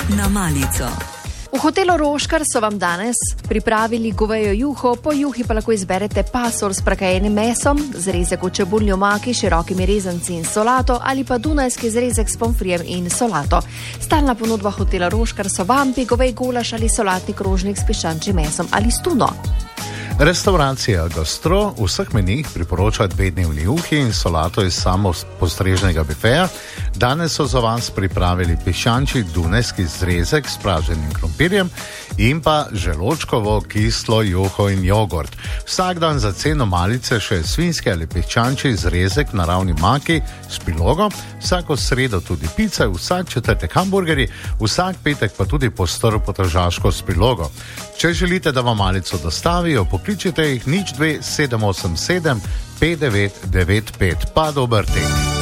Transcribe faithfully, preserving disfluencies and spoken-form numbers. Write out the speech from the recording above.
na malico. V hotelu Roškar so vam danes pripravili govejo juho, po juhi pa lahko izberete pasor s prekajenim mesom, zrezek v čebulni omaki, širokimi rezanci in solato ali pa dunajski zrezek s pomfrijem in solato. Stalna ponudba hotela Roškar so vampi, govej gulaš ali solatni krožnik s piščančjim mesom ali s tuno. Restauracija Gastro v vseh menijih priporoča dve dnevni juhi in solato iz samopostrežnega bifeja. Danes so za vas pripravili piščančji dunajski zrezek s praženim krompirjem in pa želočkovo kislo juho in jogurt. Vsak dan za ceno malice še svinjski ali piščančji zrezek na ravni maki s prilogo, vsako sredo tudi pice, vsak četrtek hamburgerji, vsak petek pa tudi postro potržaško s prilogo. Če želite, da vam malico dostavijo, pokličite jih nič dve sedem osem sedem pet devet devet pet. Pa dober tek.